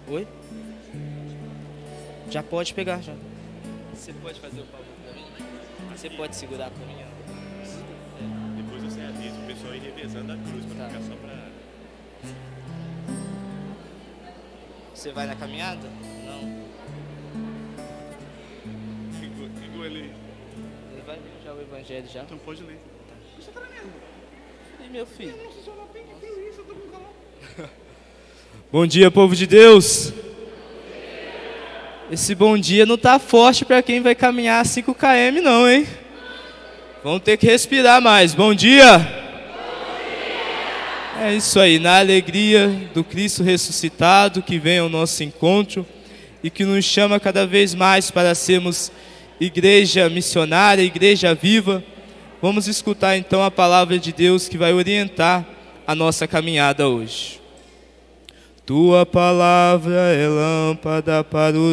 Oi? Já pode pegar, já. Você pode fazer o favor pra mim? Você pode segurar pra mim? Depois você avisa o pessoal ir revezando a cruz pra Tá. ficar só pra... Você vai na caminhada? Não. Igual ele. Ele vai ler já o evangelho já. Então pode ler. Você tá lendo? E meu filho? Nossa senhora, tem que ter isso, eu tô com calor. Bom dia, povo de Deus. Esse bom dia não tá forte para quem vai caminhar 5 km não, hein? Vamos ter que respirar mais. Bom dia. É isso aí, na alegria do Cristo ressuscitado que vem ao nosso encontro e que nos chama cada vez mais para sermos igreja missionária, igreja viva. Vamos escutar então a palavra de Deus que vai orientar a nossa caminhada hoje. Tua palavra é lâmpada para os